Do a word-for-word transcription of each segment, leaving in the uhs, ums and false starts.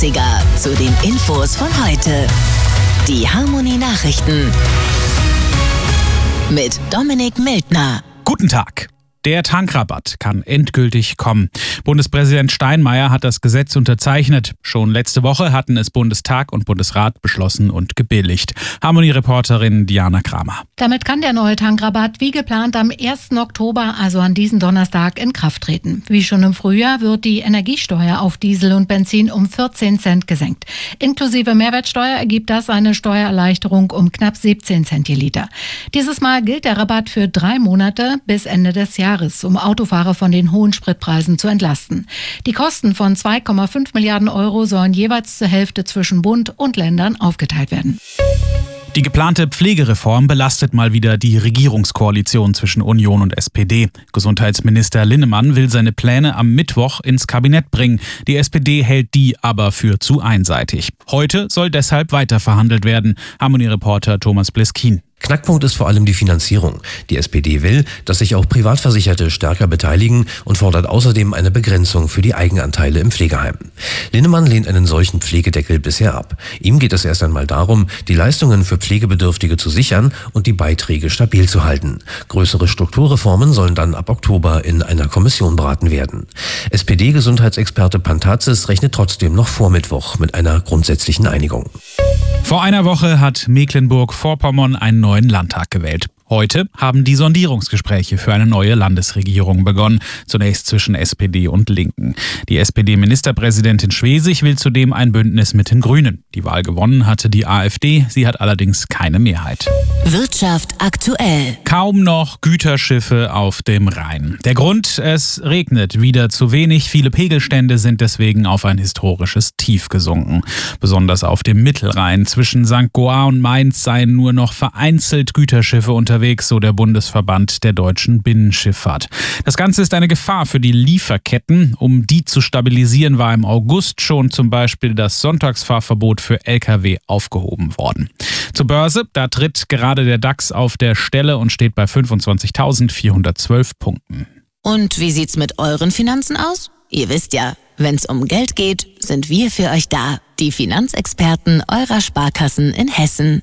dreißiger zu den Infos von heute. Die Harmonie Nachrichten mit Dominik Mildner. Guten Tag. Der Tankrabatt kann endgültig kommen. Bundespräsident Steinmeier hat das Gesetz unterzeichnet. Schon letzte Woche hatten es Bundestag und Bundesrat beschlossen und gebilligt. Harmonie-Reporterin Diana Kramer. Damit kann der neue Tankrabatt wie geplant am ersten Oktober, also an diesem Donnerstag, in Kraft treten. Wie schon im Frühjahr wird die Energiesteuer auf Diesel und Benzin um vierzehn Cent gesenkt. Inklusive Mehrwertsteuer ergibt das eine Steuererleichterung um knapp siebzehn Cent je Liter. Dieses Mal gilt der Rabatt für drei Monate bis Ende des Jahres, um Autofahrer von den hohen Spritpreisen zu entlasten. Die Kosten von zwei Komma fünf Milliarden Euro sollen jeweils zur Hälfte zwischen Bund und Ländern aufgeteilt werden. Die geplante Pflegereform belastet mal wieder die Regierungskoalition zwischen Union und S P D. Gesundheitsminister Linnemann will seine Pläne am Mittwoch ins Kabinett bringen. Die S P D hält die aber für zu einseitig. Heute soll deshalb weiter verhandelt werden. Harmonie-Reporter Thomas Bliskin. Knackpunkt ist vor allem die Finanzierung. Die S P D will, dass sich auch Privatversicherte stärker beteiligen und fordert außerdem eine Begrenzung für die Eigenanteile im Pflegeheim. Linnemann lehnt einen solchen Pflegedeckel bisher ab. Ihm geht es erst einmal darum, die Leistungen für Pflegebedürftige zu sichern und die Beiträge stabil zu halten. Größere Strukturreformen sollen dann ab Oktober in einer Kommission beraten werden. S P D-Gesundheitsexperte Pantazis rechnet trotzdem noch vor Mittwoch mit einer grundsätzlichen Einigung. Vor einer Woche hat Mecklenburg-Vorpommern einen neuen Landtag gewählt. Heute haben die Sondierungsgespräche für eine neue Landesregierung begonnen, zunächst zwischen S P D und Linken. Die S P D-Ministerpräsidentin Schwesig will zudem ein Bündnis mit den Grünen. Die Wahl gewonnen hatte die AfD, sie hat allerdings keine Mehrheit. Wirtschaft aktuell. Kaum noch Güterschiffe auf dem Rhein. Der Grund, es regnet wieder zu wenig. Viele Pegelstände sind deswegen auf ein historisches Tief gesunken. Besonders auf dem Mittelrhein zwischen Sankt Goar und Mainz seien nur noch vereinzelt Güterschiffe unterwegs. Unterwegs, so der Bundesverband der deutschen Binnenschifffahrt. Das Ganze ist eine Gefahr für die Lieferketten. Um die zu stabilisieren, war im August schon zum Beispiel das Sonntagsfahrverbot für L K W aufgehoben worden. Zur Börse, da tritt gerade der DAX auf der Stelle und steht bei fünfundzwanzigtausendvierhundertzwölf Punkten. Und wie sieht's mit euren Finanzen aus? Ihr wisst ja, wenn's um Geld geht, sind wir für euch da. Die Finanzexperten eurer Sparkassen in Hessen.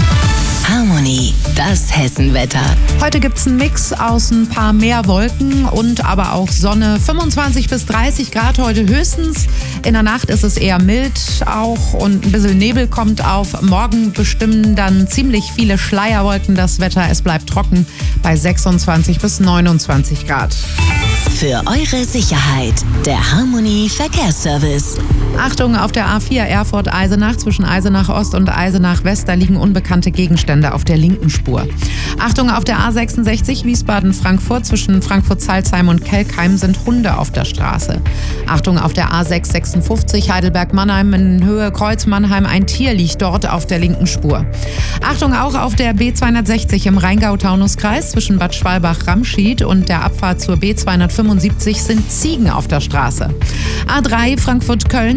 Harmonie, das Hessenwetter. Heute gibt's einen Mix aus ein paar mehr Wolken und aber auch Sonne. fünfundzwanzig bis dreißig Grad heute höchstens. In der Nacht ist es eher mild auch und ein bisschen Nebel kommt auf. Morgen bestimmen dann ziemlich viele Schleierwolken das Wetter. Es bleibt trocken bei sechsundzwanzig bis neunundzwanzig Grad. Für eure Sicherheit, der Harmonie Verkehrsservice. Achtung, auf der A vier Erfurt-Eisenach zwischen Eisenach Ost und Eisenach West, da liegen unbekannte Gegenstände auf der linken Spur. Achtung, auf der A sechsundsechzig Wiesbaden-Frankfurt zwischen Frankfurt-Salzheim und Kelkheim sind Hunde auf der Straße. Achtung, auf der A sechs sechsundfünfzig Heidelberg-Mannheim in Höhe Kreuz-Mannheim, ein Tier liegt dort auf der linken Spur. Achtung, auch auf der B zweihundertsechzig im Rheingau-Taunus-Kreis zwischen Bad Schwalbach-Ramschied und der Abfahrt zur B zweihundertfünfundsiebzig sind Ziegen auf der Straße. A drei Frankfurt-Köln